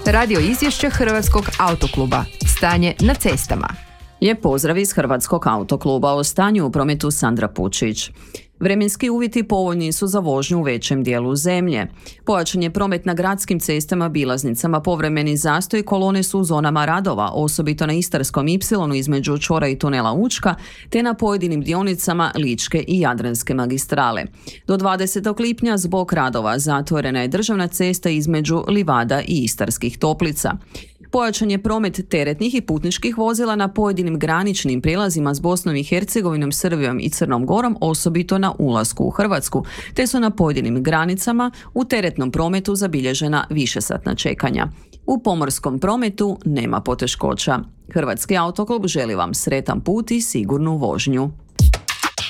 Radio izvješće Hrvatskog autokluba. Stanje na cestama. Lijep pozdrav iz Hrvatskog autokluba. O stanju u prometu Sandra Pučić. Vremenski uvjeti povoljni su za vožnju u većem dijelu zemlje. Pojačan je promet na gradskim cestama, bilaznicama, povremeni zastoj, kolone su u zonama radova, osobito na Istarskom ipsilonu između čvora i tunela Učka, te na pojedinim dionicama Ličke i Jadranske magistrale. Do 20. lipnja zbog radova zatvorena je državna cesta između Livada i Istarskih Toplica. Pojačan je promet teretnih i putničkih vozila na pojedinim graničnim prijelazima s Bosnom i Hercegovinom, Srbijom i Crnom Gorom, osobito na ulasku u Hrvatsku, te su na pojedinim granicama u teretnom prometu zabilježena višesatna čekanja. U pomorskom prometu nema poteškoća. Hrvatski autoklub želi vam sretan put i sigurnu vožnju.